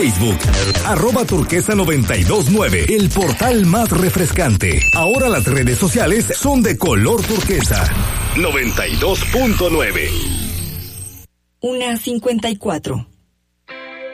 Facebook, @turquesa929, el portal más refrescante. Ahora las redes sociales son de color turquesa. 92.9. 1:54.